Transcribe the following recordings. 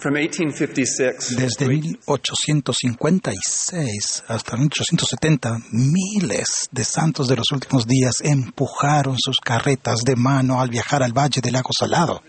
Desde 1856 hasta 1870, miles de santos de los últimos días empujaron sus carretas de mano al viajar al Valle del Lago Salado.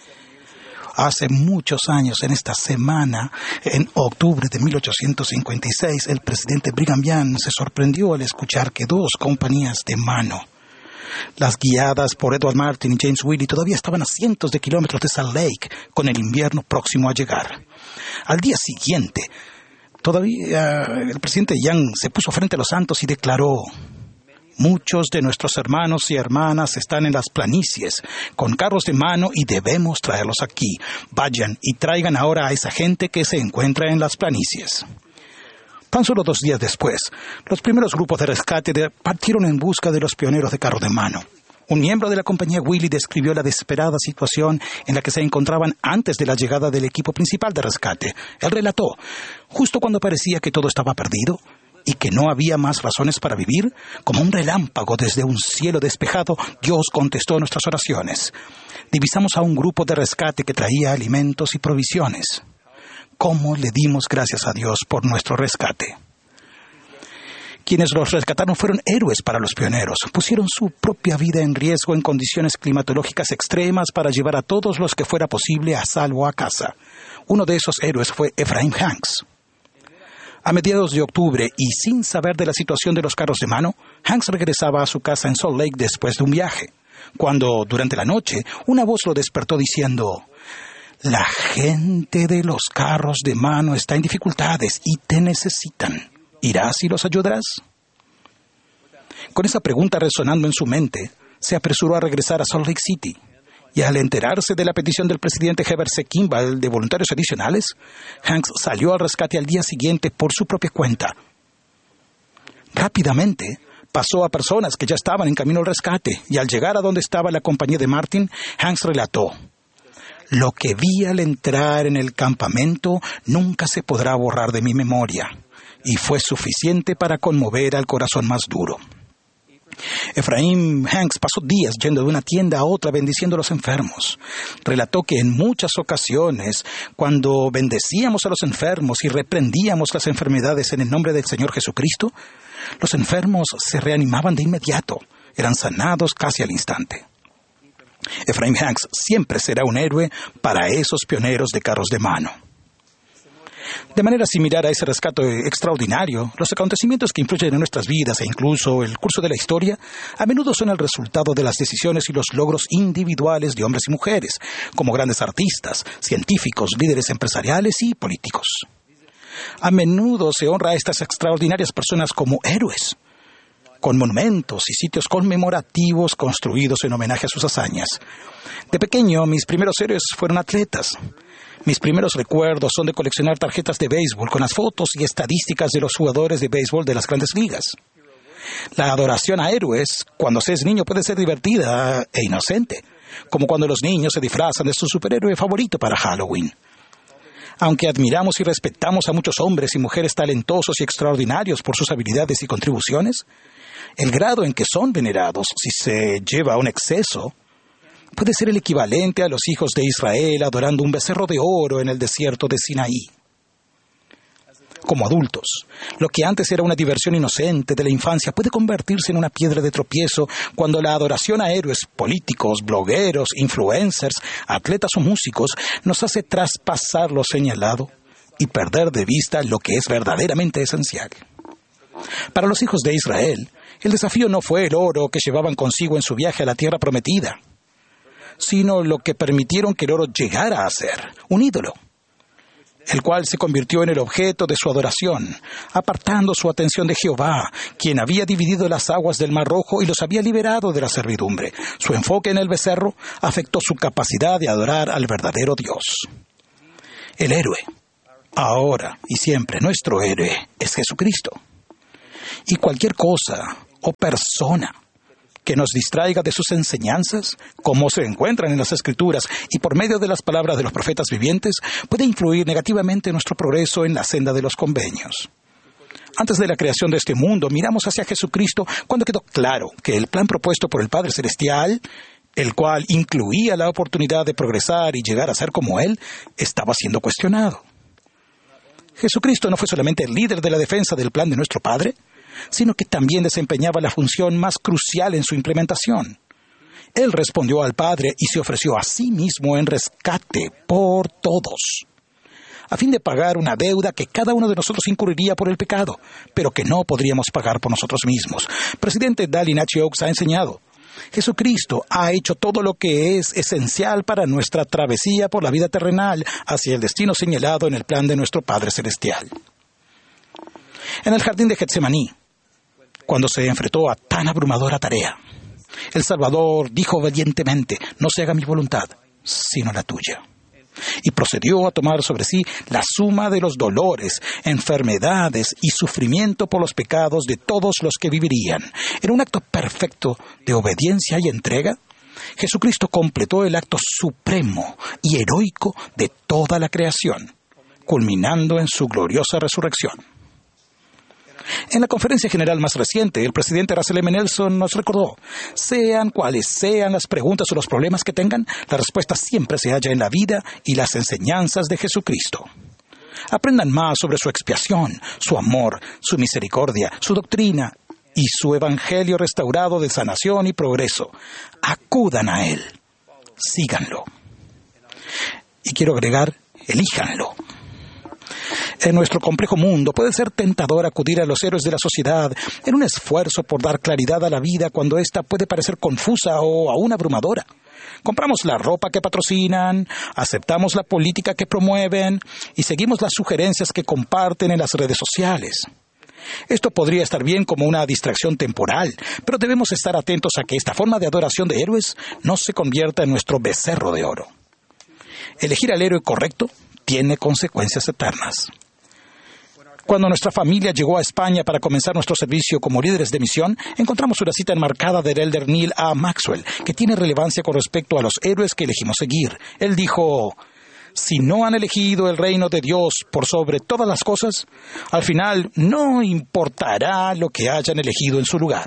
Hace muchos años, en esta semana, en octubre de 1856, el presidente Brigham Young se sorprendió al escuchar que dos compañías de mano, las guiadas por Edward Martin y James Willey, todavía estaban a cientos de kilómetros de Salt Lake, con el invierno próximo a llegar. Al día siguiente, el presidente Young se puso frente a los santos y declaró: muchos de nuestros hermanos y hermanas están en las planicies, con carros de mano, y debemos traerlos aquí. Vayan y traigan ahora a esa gente que se encuentra en las planicies. Tan solo 2 días después, los primeros grupos de rescate partieron en busca de los pioneros de carro de mano. Un miembro de la compañía Willey describió la desesperada situación en la que se encontraban antes de la llegada del equipo principal de rescate. Él relató: justo cuando parecía que todo estaba perdido y que no había más razones para vivir, como un relámpago desde un cielo despejado, Dios contestó nuestras oraciones. Divisamos a un grupo de rescate que traía alimentos y provisiones. ¿Cómo le dimos gracias a Dios por nuestro rescate? Quienes los rescataron fueron héroes para los pioneros. Pusieron su propia vida en riesgo en condiciones climatológicas extremas para llevar a todos los que fuera posible a salvo a casa. Uno de esos héroes fue Ephraim Hanks. A mediados de octubre, y sin saber de la situación de los carros de mano, Hanks regresaba a su casa en Salt Lake después de un viaje, cuando, durante la noche, una voz lo despertó diciendo: la gente de los carros de mano está en dificultades y te necesitan. ¿Irás y los ayudarás? Con esa pregunta resonando en su mente, se apresuró a regresar a Salt Lake City. Y al enterarse de la petición del presidente Heber C. Kimball de voluntarios adicionales, Hanks salió al rescate al día siguiente por su propia cuenta. Rápidamente pasó a personas que ya estaban en camino al rescate, y al llegar a donde estaba la compañía de Martin, Hanks relató: lo que vi al entrar en el campamento nunca se podrá borrar de mi memoria, y fue suficiente para conmover al corazón más duro. Ephraim Hanks pasó días yendo de una tienda a otra bendiciendo a los enfermos. Relató que en muchas ocasiones, cuando bendecíamos a los enfermos y reprendíamos las enfermedades en el nombre del Señor Jesucristo, los enfermos se reanimaban de inmediato, eran sanados casi al instante. Ephraim Hanks siempre será un héroe para esos pioneros de carros de mano. De manera similar a ese rescate extraordinario, los acontecimientos que influyen en nuestras vidas e incluso el curso de la historia, a menudo son el resultado de las decisiones y los logros individuales de hombres y mujeres, como grandes artistas, científicos, líderes empresariales y políticos. A menudo se honra a estas extraordinarias personas como héroes, con monumentos y sitios conmemorativos construidos en homenaje a sus hazañas. De pequeño, mis primeros héroes fueron atletas. Mis primeros recuerdos son de coleccionar tarjetas de béisbol con las fotos y estadísticas de los jugadores de béisbol de las grandes ligas. La adoración a héroes, cuando se es niño, puede ser divertida e inocente, como cuando los niños se disfrazan de su superhéroe favorito para Halloween. Aunque admiramos y respetamos a muchos hombres y mujeres talentosos y extraordinarios por sus habilidades y contribuciones, el grado en que son venerados, si se lleva a un exceso, puede ser el equivalente a los hijos de Israel adorando un becerro de oro en el desierto de Sinaí. Como adultos, lo que antes era una diversión inocente de la infancia puede convertirse en una piedra de tropiezo cuando la adoración a héroes políticos, blogueros, influencers, atletas o músicos nos hace traspasar lo señalado y perder de vista lo que es verdaderamente esencial. Para los hijos de Israel, el desafío no fue el oro que llevaban consigo en su viaje a la tierra prometida, sino lo que permitieron que el oro llegara a ser, un ídolo, el cual se convirtió en el objeto de su adoración, apartando su atención de Jehová, quien había dividido las aguas del Mar Rojo y los había liberado de la servidumbre. Su enfoque en el becerro afectó su capacidad de adorar al verdadero Dios. El héroe, ahora y siempre nuestro héroe, es Jesucristo. Y cualquier cosa o persona que nos distraiga de sus enseñanzas, como se encuentran en las Escrituras y por medio de las palabras de los profetas vivientes, puede influir negativamente en nuestro progreso en la senda de los convenios. Antes de la creación de este mundo, miramos hacia Jesucristo cuando quedó claro que el plan propuesto por el Padre Celestial el cual incluía la oportunidad de progresar y llegar a ser como Él, estaba siendo cuestionado. Jesucristo no fue solamente el líder de la defensa del plan de nuestro Padre, sino que también desempeñaba la función más crucial en su implementación. Él respondió al Padre y se ofreció a sí mismo en rescate por todos, a fin de pagar una deuda que cada uno de nosotros incurriría por el pecado, pero que no podríamos pagar por nosotros mismos. Presidente Dallin H. Oaks ha enseñado: Jesucristo ha hecho todo lo que es esencial para nuestra travesía por la vida terrenal hacia el destino señalado en el plan de nuestro Padre Celestial. En el jardín de Getsemaní, cuando se enfrentó a tan abrumadora tarea, el Salvador dijo valientemente: no se haga mi voluntad, sino la tuya. Y procedió a tomar sobre sí la suma de los dolores, enfermedades y sufrimiento por los pecados de todos los que vivirían. En un acto perfecto de obediencia y entrega, Jesucristo completó el acto supremo y heroico de toda la creación, culminando en su gloriosa resurrección. En la conferencia general más reciente, el presidente Russell M. Nelson nos recordó: sean cuales sean las preguntas o los problemas que tengan, la respuesta siempre se halla en la vida y las enseñanzas de Jesucristo. Aprendan más sobre su expiación, su amor, su misericordia, su doctrina y su evangelio restaurado de sanación y progreso. Acudan a Él, síganlo. Y quiero agregar: elíjanlo. En nuestro complejo mundo puede ser tentador acudir a los héroes de la sociedad en un esfuerzo por dar claridad a la vida cuando ésta puede parecer confusa o aún abrumadora. Compramos la ropa que patrocinan, aceptamos la política que promueven y seguimos las sugerencias que comparten en las redes sociales. Esto podría estar bien como una distracción temporal, pero debemos estar atentos a que esta forma de adoración de héroes no se convierta en nuestro becerro de oro. Elegir al héroe correcto tiene consecuencias eternas. Cuando nuestra familia llegó a España para comenzar nuestro servicio como líderes de misión, encontramos una cita enmarcada del elder Neil A. Maxwell, que tiene relevancia con respecto a los héroes que elegimos seguir. Él dijo: si no han elegido el reino de Dios por sobre todas las cosas, al final no importará lo que hayan elegido en su lugar.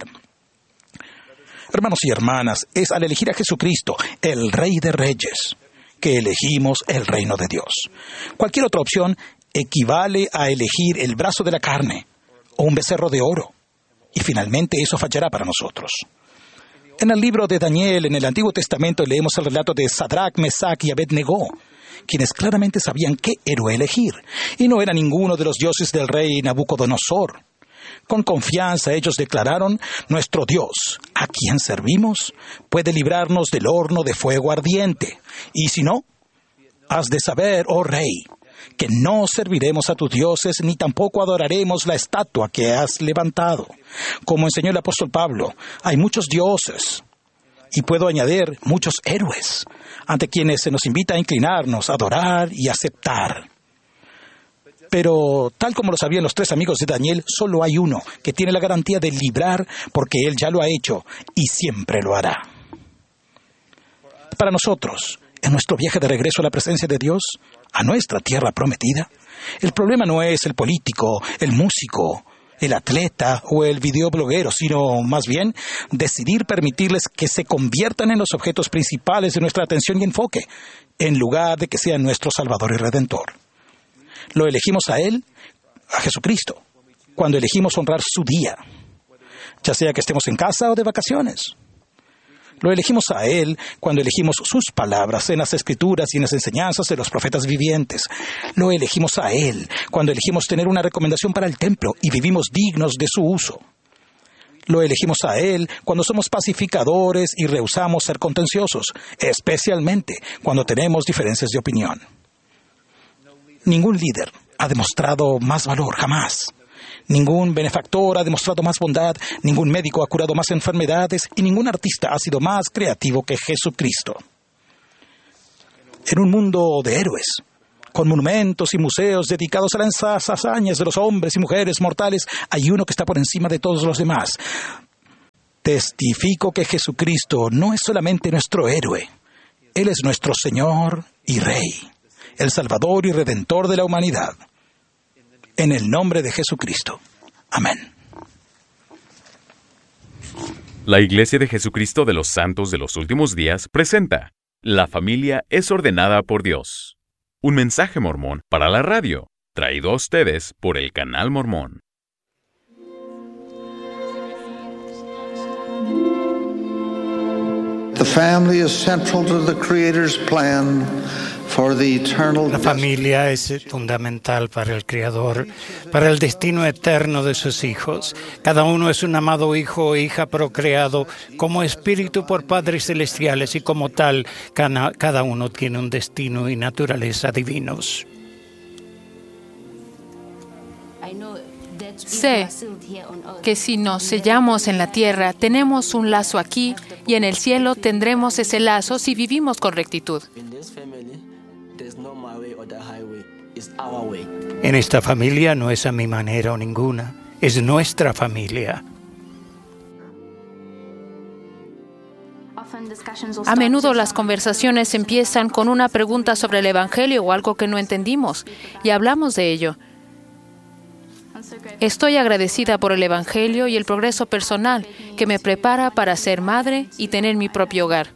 Hermanos y hermanas, es al elegir a Jesucristo, el Rey de Reyes, que elegimos el reino de Dios. Cualquier otra opción equivale a elegir el brazo de la carne o un becerro de oro, y finalmente eso fallará para nosotros. En el libro de Daniel, en el Antiguo Testamento, leemos el relato de Sadrach, Mesach y Abednego, quienes claramente sabían qué héroe elegir, y no era ninguno de los dioses del rey Nabucodonosor. Con confianza ellos declararon: nuestro Dios, a quien servimos, puede librarnos del horno de fuego ardiente. Y si no, has de saber, oh rey, que no serviremos a tus dioses ni tampoco adoraremos la estatua que has levantado. Como enseñó el apóstol Pablo, hay muchos dioses, y puedo añadir muchos héroes, ante quienes se nos invita a inclinarnos, a adorar y aceptar. Pero, tal como lo sabían los tres amigos de Daniel, solo hay uno que tiene la garantía de librar, porque él ya lo ha hecho y siempre lo hará. Para nosotros, en nuestro viaje de regreso a la presencia de Dios, a nuestra tierra prometida, el problema no es el político, el músico, el atleta o el videobloguero, sino más bien decidir permitirles que se conviertan en los objetos principales de nuestra atención y enfoque, en lugar de que sean nuestro Salvador y Redentor. Lo elegimos a Él, a Jesucristo, cuando elegimos honrar su día, ya sea que estemos en casa o de vacaciones. Lo elegimos a Él cuando elegimos sus palabras en las Escrituras y en las enseñanzas de los profetas vivientes. Lo elegimos a Él cuando elegimos tener una recomendación para el templo y vivimos dignos de su uso. Lo elegimos a Él cuando somos pacificadores y rehusamos ser contenciosos, especialmente cuando tenemos diferencias de opinión. Ningún líder ha demostrado más valor, jamás. Ningún benefactor ha demostrado más bondad, ningún médico ha curado más enfermedades y ningún artista ha sido más creativo que Jesucristo. En un mundo de héroes, con monumentos y museos dedicados a las hazañas de los hombres y mujeres mortales, hay uno que está por encima de todos los demás. Testifico que Jesucristo no es solamente nuestro héroe, Él es nuestro Señor y Rey, el Salvador y Redentor de la humanidad. En el nombre de Jesucristo. Amén. La Iglesia de Jesucristo de los Santos de los Últimos Días presenta La familia es ordenada por Dios. Un mensaje mormón para la radio, traído a ustedes por el Canal Mormón. The family is central to the Creator's plan for the eternal La familia es fundamental para el Creador, para el destino eterno de sus hijos. Cada uno es un amado hijo o hija procreado como espíritu por padres celestiales y como tal, cada uno tiene un destino y naturaleza divinos. Sé que si nos sellamos en la tierra, tenemos un lazo aquí y en el cielo tendremos ese lazo si vivimos con rectitud. En esta familia no es a mi manera o ninguna, es nuestra familia. A menudo las conversaciones empiezan con una pregunta sobre el Evangelio o algo que no entendimos, y hablamos de ello. Estoy agradecida por el Evangelio y el progreso personal que me prepara para ser madre y tener mi propio hogar.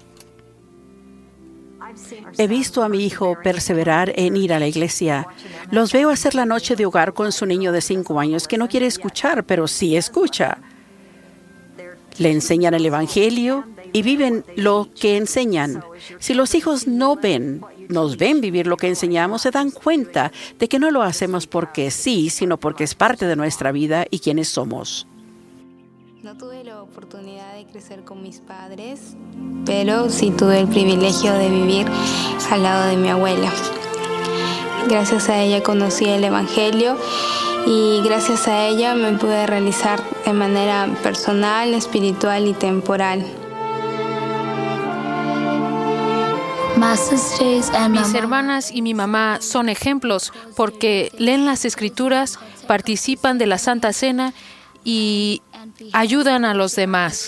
He visto a mi hijo perseverar en ir a la iglesia. Los veo hacer la noche de hogar con su niño de 5 años que no quiere escuchar, pero sí escucha. Le enseñan el Evangelio y viven lo que enseñan. Si los hijos nos ven vivir lo que enseñamos, se dan cuenta de que no lo hacemos porque sí, sino porque es parte de nuestra vida y quienes somos. No tuve la oportunidad de crecer con mis padres, pero sí tuve el privilegio de vivir al lado de mi abuela. Gracias a ella conocí el Evangelio y gracias a ella me pude realizar de manera personal, espiritual y temporal. Mis hermanas y mi mamá son ejemplos porque leen las Escrituras, participan de la Santa Cena y ayudan a los demás.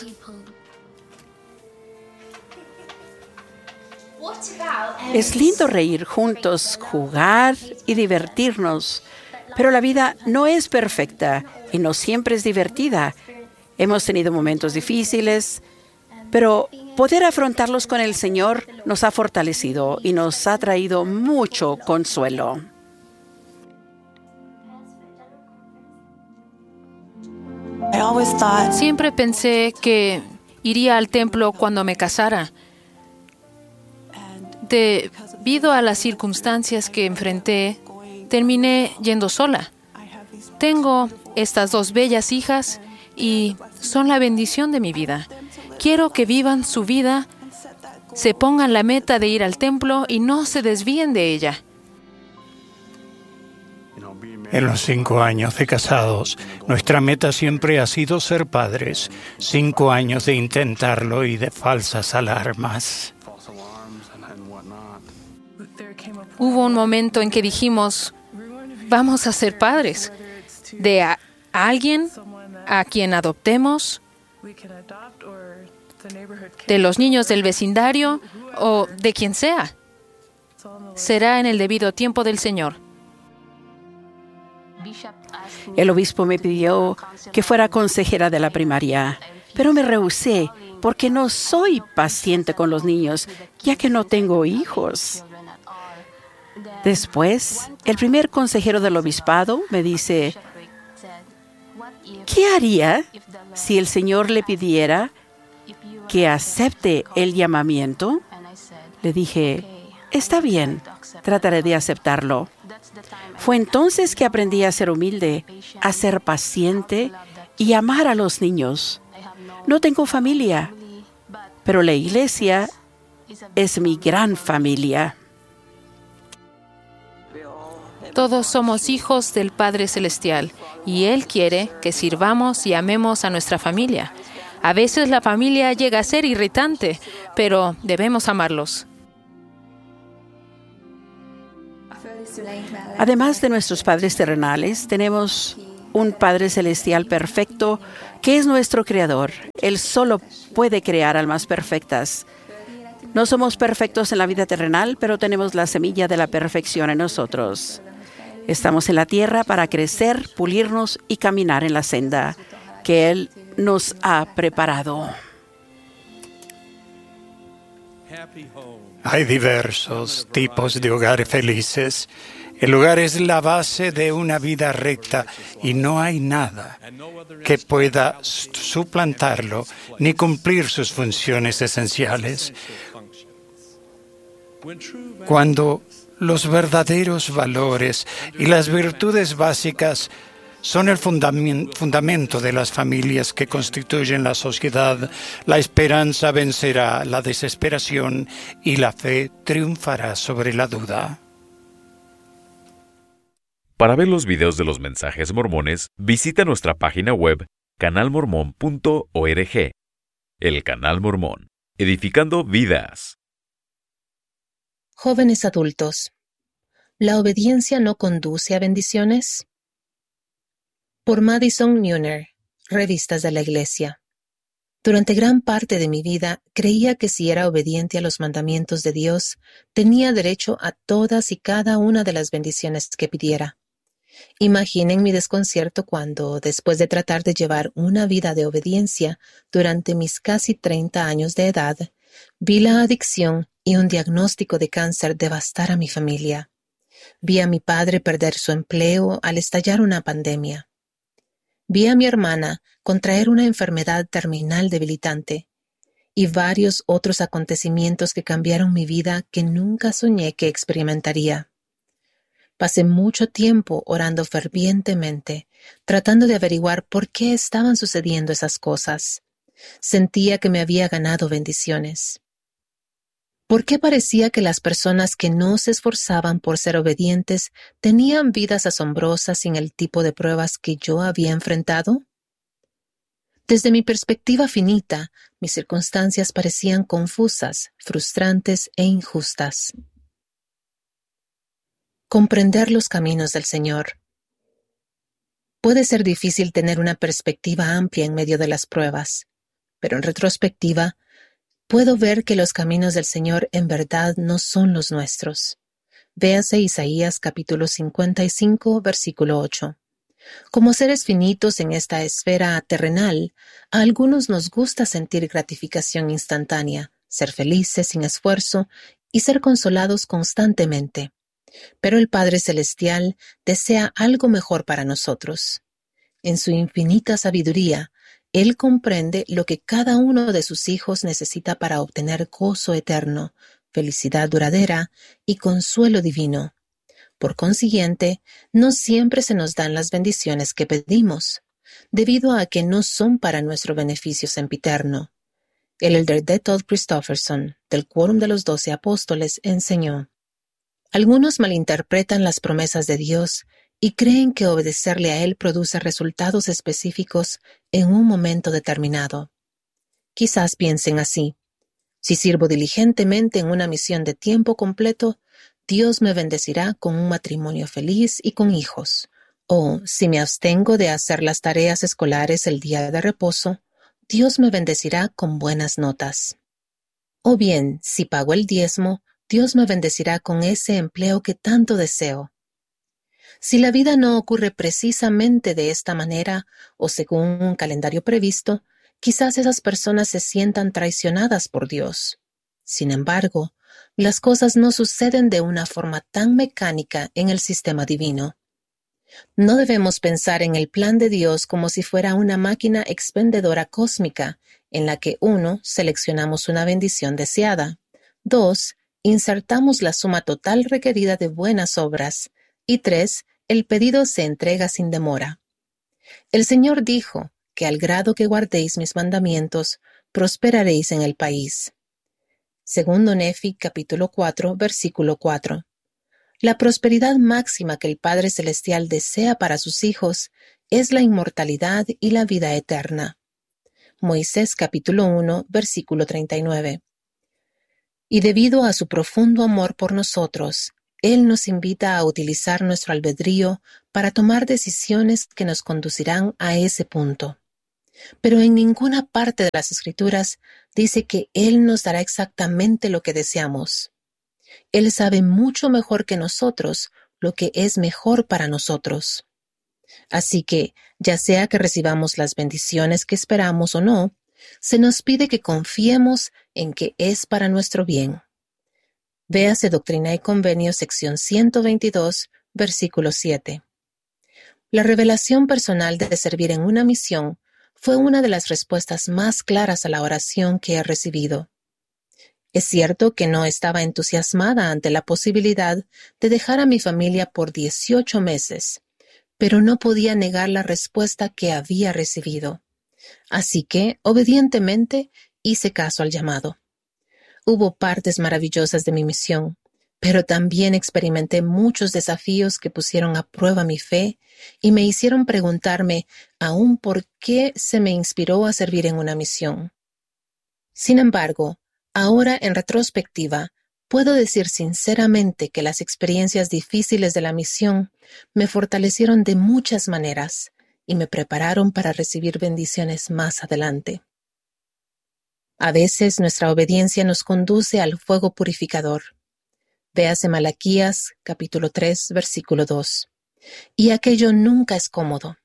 Es lindo reír juntos, jugar y divertirnos, pero la vida no es perfecta y no siempre es divertida. Hemos tenido momentos difíciles, pero poder afrontarlos con el Señor nos ha fortalecido y nos ha traído mucho consuelo. Siempre pensé que iría al templo cuando me casara. Debido a las circunstancias que enfrenté, terminé yendo sola. Tengo estas 2 bellas hijas y son la bendición de mi vida. Quiero que vivan su vida, se pongan la meta de ir al templo y no se desvíen de ella. En los 5 años de casados, nuestra meta siempre ha sido ser padres. 5 años de intentarlo y de falsas alarmas. Hubo un momento en que dijimos, vamos a ser padres de alguien a quien adoptemos, de los niños del vecindario o de quien sea. Será en el debido tiempo del Señor. El obispo me pidió que fuera consejera de la primaria, pero me rehusé porque no soy paciente con los niños, ya que no tengo hijos. Después, el primer consejero del obispado me dice, ¿qué haría si el Señor le pidiera que acepte el llamamiento? Le dije, está bien, trataré de aceptarlo. Fue entonces que aprendí a ser humilde, a ser paciente y amar a los niños. No tengo familia, pero la iglesia es mi gran familia. Todos somos hijos del Padre Celestial y Él quiere que sirvamos y amemos a nuestra familia. A veces la familia llega a ser irritante, pero debemos amarlos. Además de nuestros padres terrenales, tenemos un Padre Celestial perfecto que es nuestro Creador. Él solo puede crear almas perfectas. No somos perfectos en la vida terrenal, pero tenemos la semilla de la perfección en nosotros. Estamos en la tierra para crecer, pulirnos y caminar en la senda que Él nos ha preparado. Hay diversos tipos de hogares felices. El hogar es la base de una vida recta y no hay nada que pueda suplantarlo ni cumplir sus funciones esenciales. Cuando los verdaderos valores y las virtudes básicas son el fundamento de las familias que constituyen la sociedad, la esperanza vencerá la desesperación y la fe triunfará sobre la duda. Para ver los videos de los mensajes mormones, visita nuestra página web canalmormon.org. El Canal Mormón, edificando vidas. Jóvenes adultos, ¿la obediencia no conduce a bendiciones? Por Madison Neuner, Revistas de la Iglesia. Durante gran parte de mi vida creía que si era obediente a los mandamientos de Dios, tenía derecho a todas y cada una de las bendiciones que pidiera. Imaginen mi desconcierto cuando, después de tratar de llevar una vida de obediencia durante mis casi 30 años de edad, vi la adicción y un diagnóstico de cáncer devastar a mi familia. Vi a mi padre perder su empleo al estallar una pandemia. Vi a mi hermana contraer una enfermedad terminal debilitante y varios otros acontecimientos que cambiaron mi vida que nunca soñé que experimentaría. Pasé mucho tiempo orando fervientemente, tratando de averiguar por qué estaban sucediendo esas cosas. Sentía que me había ganado bendiciones. ¿Por qué parecía que las personas que no se esforzaban por ser obedientes tenían vidas asombrosas sin el tipo de pruebas que yo había enfrentado? Desde mi perspectiva finita, mis circunstancias parecían confusas, frustrantes e injustas. Comprender los caminos del Señor. Puede ser difícil tener una perspectiva amplia en medio de las pruebas, pero en retrospectiva, puedo ver que los caminos del Señor en verdad no son los nuestros. Véase Isaías capítulo 55, versículo 8. Como seres finitos en esta esfera terrenal, a algunos nos gusta sentir gratificación instantánea, ser felices sin esfuerzo y ser consolados constantemente. Pero el Padre Celestial desea algo mejor para nosotros. En su infinita sabiduría, Él comprende lo que cada uno de sus hijos necesita para obtener gozo eterno, felicidad duradera y consuelo divino. Por consiguiente, no siempre se nos dan las bendiciones que pedimos, debido a que no son para nuestro beneficio sempiterno. El elder D. Todd Christofferson, del Quórum de los 12 Apóstoles, enseñó: algunos malinterpretan las promesas de Dios y creen que obedecerle a Él produce resultados específicos en un momento determinado. Quizás piensen así: si sirvo diligentemente en una misión de tiempo completo, Dios me bendecirá con un matrimonio feliz y con hijos. O, si me abstengo de hacer las tareas escolares el día de reposo, Dios me bendecirá con buenas notas. O bien, si pago el diezmo, Dios me bendecirá con ese empleo que tanto deseo. Si la vida no ocurre precisamente de esta manera o según un calendario previsto, quizás esas personas se sientan traicionadas por Dios. Sin embargo, las cosas no suceden de una forma tan mecánica en el sistema divino. No debemos pensar en el plan de Dios como si fuera una máquina expendedora cósmica, en la que 1. Seleccionamos una bendición deseada, 2. Insertamos la suma total requerida de buenas obras, y 3. El pedido se entrega sin demora. El Señor dijo que al grado que guardéis mis mandamientos, prosperaréis en el país. Segundo Nefi, capítulo 4, versículo 4. La prosperidad máxima que el Padre Celestial desea para sus hijos es la inmortalidad y la vida eterna. Moisés, capítulo 1, versículo 39. Y debido a su profundo amor por nosotros, Él nos invita a utilizar nuestro albedrío para tomar decisiones que nos conducirán a ese punto. Pero en ninguna parte de las Escrituras dice que Él nos dará exactamente lo que deseamos. Él sabe mucho mejor que nosotros lo que es mejor para nosotros. Así que, ya sea que recibamos las bendiciones que esperamos o no, se nos pide que confiemos en que es para nuestro bien. Véase Doctrina y Convenios, sección 122, versículo 7. La revelación personal de servir en una misión fue una de las respuestas más claras a la oración que he recibido. Es cierto que no estaba entusiasmada ante la posibilidad de dejar a mi familia por 18 meses, pero no podía negar la respuesta que había recibido. Así que, obedientemente, hice caso al llamado. Hubo partes maravillosas de mi misión, pero también experimenté muchos desafíos que pusieron a prueba mi fe y me hicieron preguntarme aún por qué se me inspiró a servir en una misión. Sin embargo, ahora en retrospectiva, puedo decir sinceramente que las experiencias difíciles de la misión me fortalecieron de muchas maneras y me prepararon para recibir bendiciones más adelante. A veces nuestra obediencia nos conduce al fuego purificador. Véase Malaquías, capítulo 3, versículo 2. Y aquello nunca es cómodo.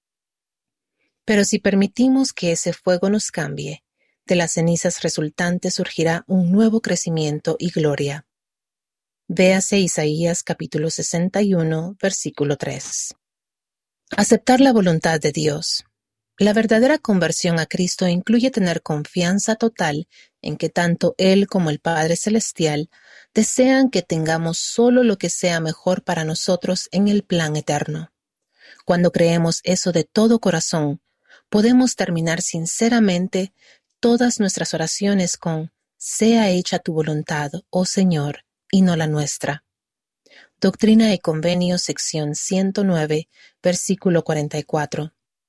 Pero si permitimos que ese fuego nos cambie, de las cenizas resultantes surgirá un nuevo crecimiento y gloria. Véase Isaías, capítulo 61, versículo 3. Aceptar la voluntad de Dios. La verdadera conversión a Cristo incluye tener confianza total en que tanto Él como el Padre Celestial desean que tengamos solo lo que sea mejor para nosotros en el plan eterno. Cuando creemos eso de todo corazón, podemos terminar sinceramente todas nuestras oraciones con «Sea hecha tu voluntad, oh Señor, y no la nuestra». Doctrina y Convenios, sección 109, versículo 44.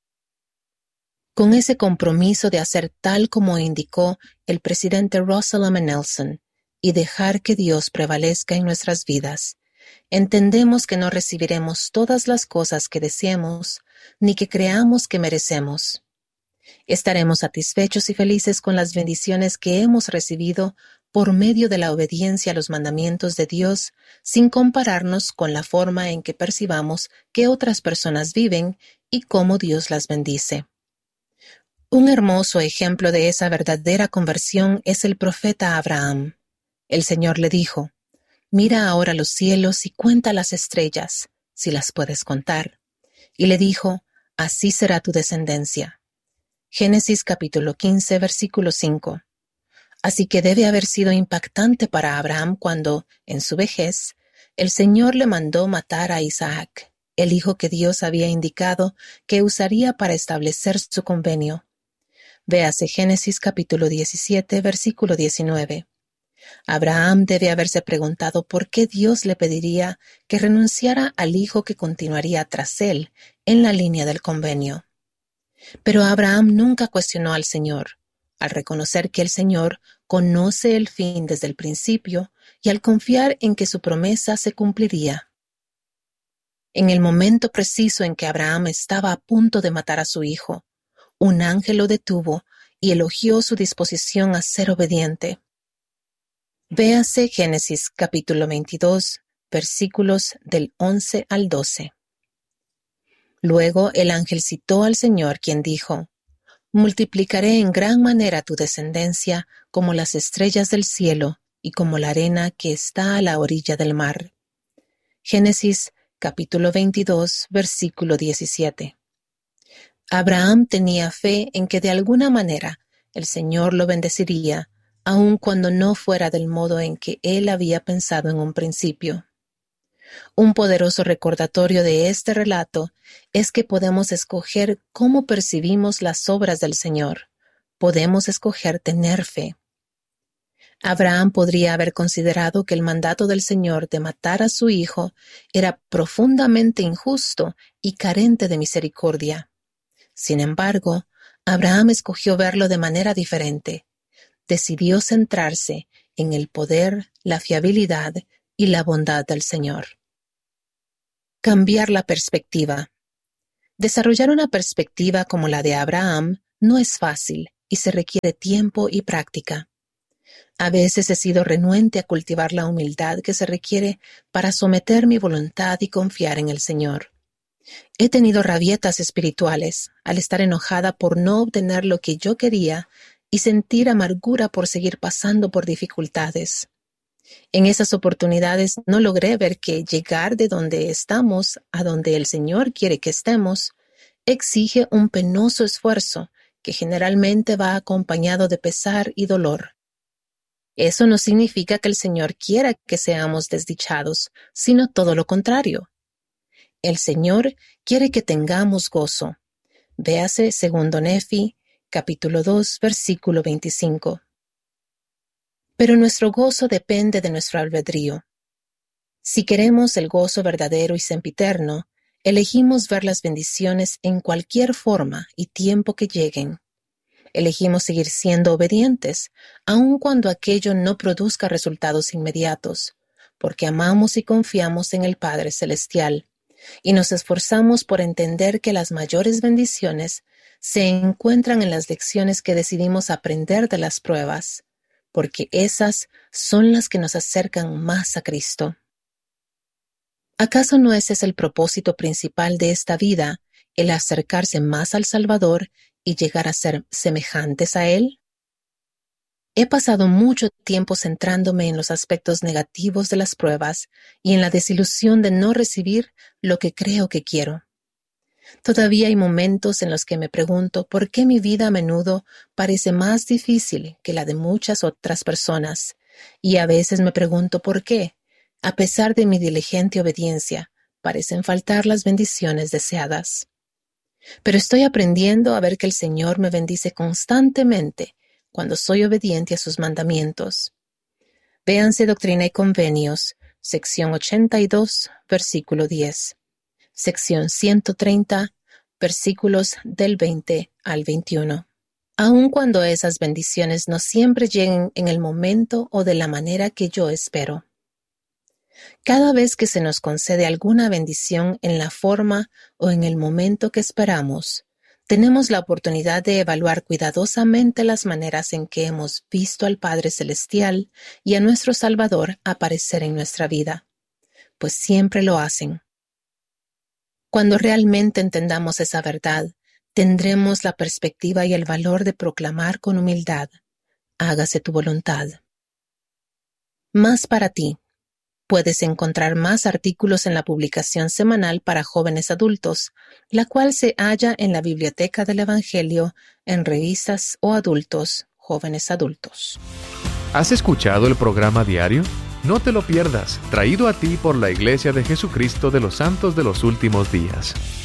Con ese compromiso de hacer tal como indicó el presidente Russell M. Nelson y dejar que Dios prevalezca en nuestras vidas, entendemos que no recibiremos todas las cosas que deseemos ni que creamos que merecemos. Estaremos satisfechos y felices con las bendiciones que hemos recibido por medio de la obediencia a los mandamientos de Dios, sin compararnos con la forma en que percibamos que otras personas viven y cómo Dios las bendice. Un hermoso ejemplo de esa verdadera conversión es el profeta Abraham. El Señor le dijo: «Mira ahora los cielos y cuenta las estrellas, si las puedes contar». Y le dijo: «Así será tu descendencia». Génesis capítulo 15, versículo 5. Así que debe haber sido impactante para Abraham cuando, en su vejez, el Señor le mandó matar a Isaac, el hijo que Dios había indicado que usaría para establecer su convenio. Véase Génesis capítulo 17, versículo 19. Abraham debe haberse preguntado por qué Dios le pediría que renunciara al hijo que continuaría tras él en la línea del convenio. Pero Abraham nunca cuestionó al Señor, al reconocer que el Señor conoce el fin desde el principio y al confiar en que su promesa se cumpliría. En el momento preciso en que Abraham estaba a punto de matar a su hijo, un ángel lo detuvo y elogió su disposición a ser obediente. Véase Génesis capítulo 22, versículos del 11 al 12. Luego el ángel citó al Señor, quien dijo: «Multiplicaré en gran manera tu descendencia como las estrellas del cielo y como la arena que está a la orilla del mar». Génesis capítulo 22, versículo 17. Abraham tenía fe en que de alguna manera el Señor lo bendeciría, aun cuando no fuera del modo en que él había pensado en un principio. Un poderoso recordatorio de este relato es que podemos escoger cómo percibimos las obras del Señor. Podemos escoger tener fe. Abraham podría haber considerado que el mandato del Señor de matar a su hijo era profundamente injusto y carente de misericordia. Sin embargo, Abraham escogió verlo de manera diferente. Decidió centrarse en el poder, la fiabilidad y la bondad del Señor. Cambiar la perspectiva. Desarrollar una perspectiva como la de Abraham no es fácil y se requiere tiempo y práctica. A veces he sido renuente a cultivar la humildad que se requiere para someter mi voluntad y confiar en el Señor. He tenido rabietas espirituales al estar enojada por no obtener lo que yo quería y sentir amargura por seguir pasando por dificultades. En esas oportunidades no logré ver que llegar de donde estamos a donde el Señor quiere que estemos exige un penoso esfuerzo que generalmente va acompañado de pesar y dolor. Eso no significa que el Señor quiera que seamos desdichados, sino todo lo contrario. El Señor quiere que tengamos gozo. Véase 2 Nefi, capítulo 2, versículo 25. Pero nuestro gozo depende de nuestro albedrío. Si queremos el gozo verdadero y sempiterno, elegimos ver las bendiciones en cualquier forma y tiempo que lleguen. Elegimos seguir siendo obedientes, aun cuando aquello no produzca resultados inmediatos, porque amamos y confiamos en el Padre Celestial, y nos esforzamos por entender que las mayores bendiciones se encuentran en las lecciones que decidimos aprender de las pruebas, porque esas son las que nos acercan más a Cristo. ¿Acaso no ese es el propósito principal de esta vida, el acercarse más al Salvador y llegar a ser semejantes a Él? He pasado mucho tiempo centrándome en los aspectos negativos de las pruebas y en la desilusión de no recibir lo que creo que quiero. Todavía hay momentos en los que me pregunto por qué mi vida a menudo parece más difícil que la de muchas otras personas, y a veces me pregunto por qué, a pesar de mi diligente obediencia, parecen faltar las bendiciones deseadas. Pero estoy aprendiendo a ver que el Señor me bendice constantemente cuando soy obediente a sus mandamientos. Véanse Doctrina y Convenios, sección 82, versículo 10. Sección 130, versículos del 20 al 21. Aun cuando esas bendiciones no siempre lleguen en el momento o de la manera que yo espero. Cada vez que se nos concede alguna bendición en la forma o en el momento que esperamos, tenemos la oportunidad de evaluar cuidadosamente las maneras en que hemos visto al Padre Celestial y a nuestro Salvador aparecer en nuestra vida, pues siempre lo hacen. Cuando realmente entendamos esa verdad, tendremos la perspectiva y el valor de proclamar con humildad: hágase tu voluntad. Más para ti. Puedes encontrar más artículos en la publicación semanal para jóvenes adultos, la cual se halla en la Biblioteca del Evangelio, en revistas o adultos, jóvenes adultos. ¿Has escuchado el programa diario? No te lo pierdas, traído a ti por la Iglesia de Jesucristo de los Santos de los Últimos Días.